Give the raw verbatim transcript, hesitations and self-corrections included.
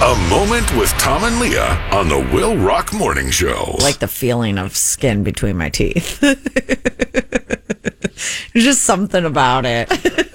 A moment with Tom and Leah on the Will Rock Morning Show. I like the feeling of skin between my teeth. There's just something about it.